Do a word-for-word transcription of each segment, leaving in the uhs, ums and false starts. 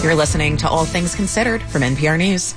You're listening to All Things Considered from N P R News.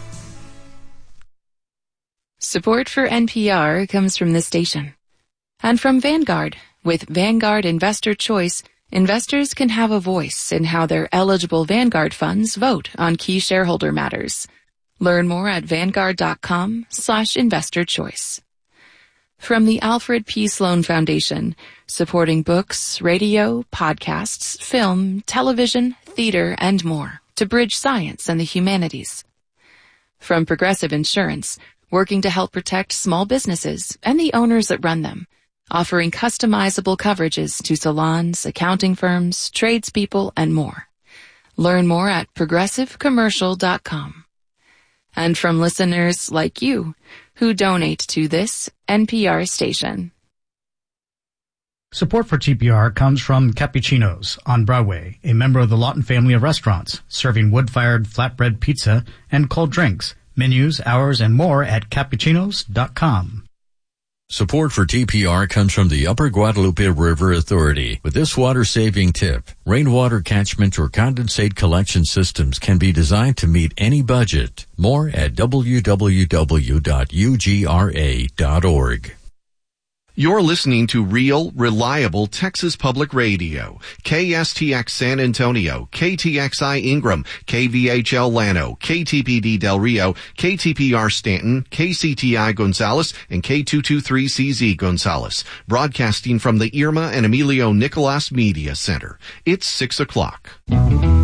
Support for N P R comes from this station. And from Vanguard. With Vanguard Investor Choice, investors can have a voice in how their eligible Vanguard funds vote on key shareholder matters. Learn more at vanguard.com slash investor choice. From the Alfred P. Sloan Foundation, supporting books, radio, podcasts, film, television, theater, and more to bridge science and the humanities. From Progressive Insurance, working to help protect small businesses and the owners that run them, offering customizable coverages to salons, accounting firms, tradespeople, and more. Learn more at progressive commercial dot com. And from listeners like you who donate to this N P R station. Support for T P R comes from Cappuccino's on Broadway, a member of the Lawton family of restaurants, serving wood-fired flatbread pizza and cold drinks. Menus, hours, and more at cappuccinos dot com. Support for T P R comes from the Upper Guadalupe River Authority with this water-saving tip. Rainwater catchment or condensate collection systems can be designed to meet any budget. More at w w w dot u g r a dot org. You're listening to real, reliable Texas Public Radio. K S T X San Antonio, K T X I Ingram, K V H L Llano, K T P D Del Rio, K T P R Stanton, K C T I Gonzales, and K two two three C Z Gonzales. Broadcasting from the Irma and Emilio Nicolas Media Center. It's six o'clock.